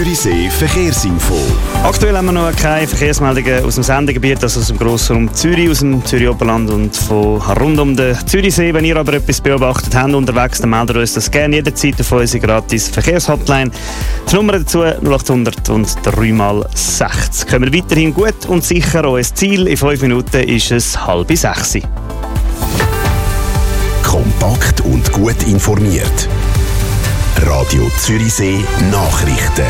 Zürichsee Verkehrsinfo. Aktuell haben wir noch keine Verkehrsmeldungen aus dem Sendegebiet, also aus dem Grossraum Zürich, aus dem Zürich-Oberland und von rund um den Zürichsee. Wenn ihr aber etwas beobachtet habt unterwegs, dann meldet uns das gerne jederzeit auf unsere gratis Verkehrshotline. Die Nummer dazu 0800 und 3x60. Kommen wir weiterhin gut und sicher an unser Ziel. In 5 Minuten ist es 5:30. Kompakt und gut informiert. Radio Zürichsee Nachrichten.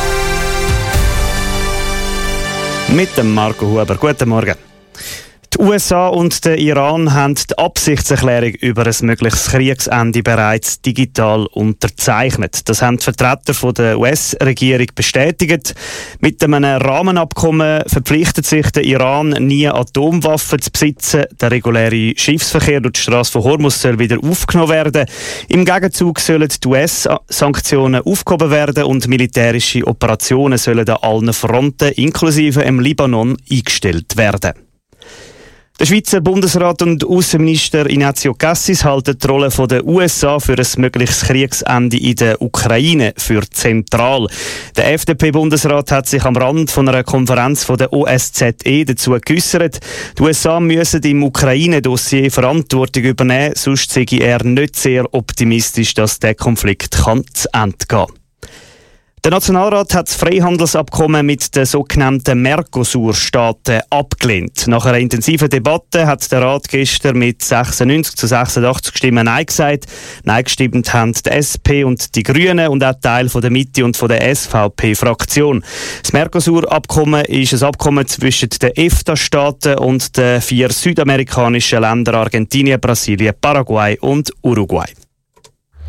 Mit dem Marco Huber. Guten Morgen. Die USA und der Iran haben die Absichtserklärung über ein mögliches Kriegsende bereits digital unterzeichnet. Das haben die Vertreter von der US-Regierung bestätigt. Mit einem Rahmenabkommen verpflichtet sich der Iran, nie Atomwaffen zu besitzen. Der reguläre Schiffsverkehr durch die Straße von Hormuz soll wieder aufgenommen werden. Im Gegenzug sollen die US-Sanktionen aufgehoben werden und militärische Operationen sollen an allen Fronten, inklusive im Libanon, eingestellt werden. Der Schweizer Bundesrat und Außenminister Ignazio Cassis halten die Rolle der USA für ein mögliches Kriegsende in der Ukraine für zentral. Der FDP-Bundesrat hat sich am Rand von einer Konferenz von der OSZE dazu geäussert. Die USA müssen im Ukraine-Dossier Verantwortung übernehmen, sonst sei er nicht sehr optimistisch, dass der Konflikt zu Ende gehen kann. Der Nationalrat hat das Freihandelsabkommen mit den sogenannten Mercosur-Staaten abgelehnt. Nach einer intensiven Debatte hat der Rat gestern mit 96 zu 86 Stimmen Nein gesagt. Nein gestimmt haben die SP und die Grünen und auch Teil von der Mitte und von der SVP-Fraktion. Das Mercosur-Abkommen ist ein Abkommen zwischen den EFTA-Staaten und den 4 südamerikanischen Ländern Argentinien, Brasilien, Paraguay und Uruguay.